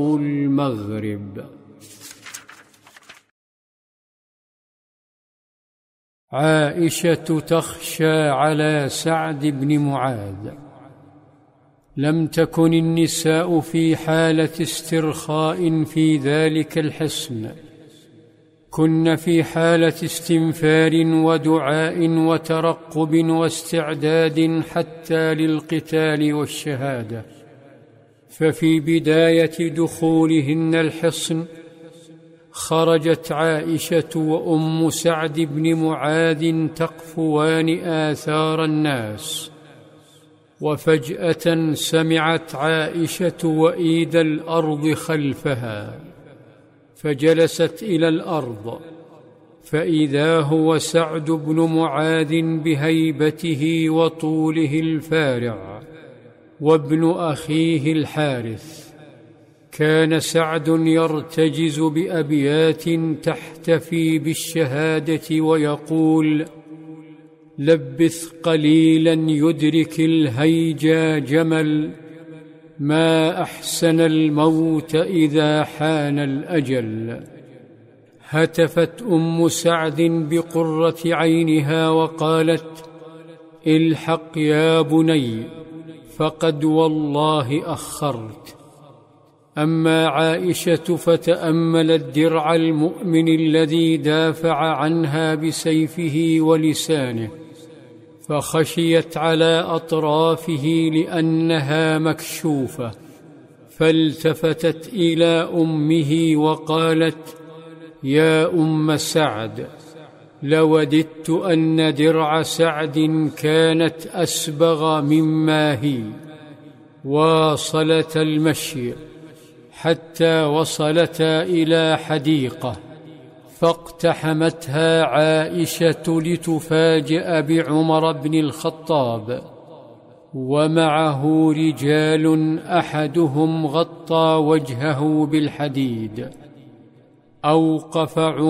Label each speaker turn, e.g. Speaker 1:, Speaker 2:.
Speaker 1: المغرب. عائشة تخشى على سعد بن معاذ. لم تكن النساء في حالة استرخاء في ذلك الحصن، كن في حالة استنفار ودعاء وترقب واستعداد حتى للقتال والشهادة. ففي بداية دخولهن الحصن خرجت عائشة وأم سعد بن معاذ تقفوان آثار الناس، وفجأة سمعت عائشة وإيد الأرض خلفها، فجلست إلى الأرض، فإذا هو سعد بن معاذ بهيبته وطوله الفارع، وابن أخيه الحارث. كان سعد يرتجز بأبيات تحتفي بالشهادة ويقول: لبث قليلا يدرك الهيجا جمل، ما أحسن الموت إذا حان الأجل. هتفت أم سعد بقرة عينها وقالت: الحق يا بني، فقد والله أخرت. أما عائشة فتأملت درع المؤمن الذي دافع عنها بسيفه ولسانه، فخشيت على أطرافه لأنها مكشوفة، فالتفتت إلى أمه وقالت: يا أم سعد، لوددت أن درع سعد كانت أسبغ مما هي. واصلتا المشي حتى وصلتا إلى حديقة، فاقتحمتها عائشة لتفاجأ بعمر بن الخطاب، ومعه رجال أحدهم غطى وجهه بالحديد. أوقف